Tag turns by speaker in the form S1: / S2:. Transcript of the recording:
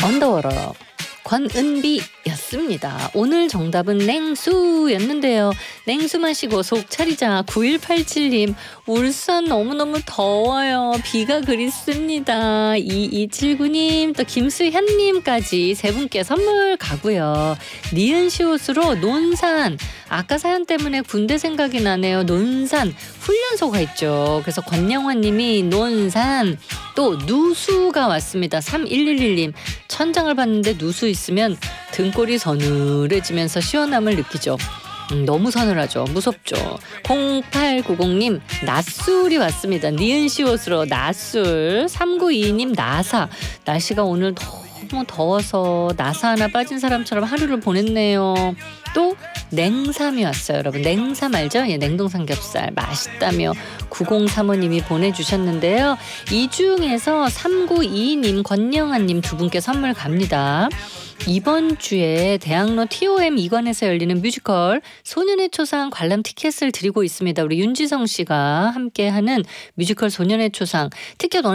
S1: 언더워러 권은비였습니다. 오늘 정답은 냉수였는데요. 냉수 마시고 속 차리자. 9187님 울산 너무너무 더워요. 비가 그립습니다. 2279님 또 김수현님까지 세 분께 선물 가고요. 니은 시옷으로 논산. 아까 사연 때문에 군대 생각이 나네요. 논산 훈련소가 있죠. 그래서 권영환님이 논산. 또 누수가 왔습니다. 3111님 천장을 봤는데 누수 있으면 등골이 서늘해지면서 시원함을 느끼죠. 너무 서늘하죠. 무섭죠. 0890님 낮술이 왔습니다. 니은시옷으로 낮술. 3922님 나사. 날씨가 오늘 너무 더워서 나사 하나 빠진 사람처럼 하루를 보냈네요. 또 냉삼이 왔어요. 여러분 냉삼 알죠? 예, 냉동 삼겹살 맛있다며 9035님이 보내주셨는데요. 이 중에서 3922님 권영아님 두 분께 선물 갑니다. 이번 주에 대학로 TOM 2관에서 열리는 뮤지컬 소년의 초상 관람 티켓을 드리고 있습니다. 우리 윤지성 씨가 함께하는 뮤지컬 소년의 초상 티켓